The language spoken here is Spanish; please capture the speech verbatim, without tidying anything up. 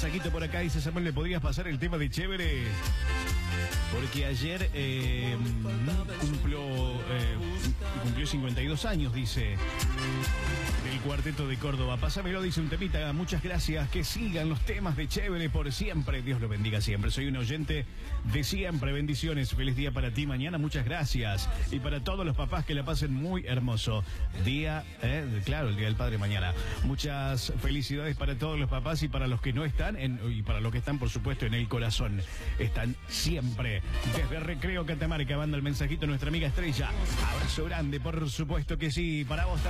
mensajito por acá, dice Samuel, ¿le podrías pasar el tema de Chévere? Porque ayer eh, cumplió, eh, cumplió cincuenta y dos años, dice, del Cuarteto de Córdoba. Pásamelo, dice un temita, muchas gracias, que sigan los temas de Chévere por siempre, Dios lo bendiga siempre. Soy un oyente de siempre, bendiciones, feliz día para ti mañana, muchas gracias. Y para todos los papás que la pasen muy hermoso día, eh, claro, el Día del Padre mañana. Muchas felicidades para todos los papás y para los que no están, en, y para los que están, por supuesto, en el corazón. Están siempre. Desde Recreo Catamarca, manda el mensajito nuestra amiga Estrella. Abrazo grande, por supuesto que sí, para vos también.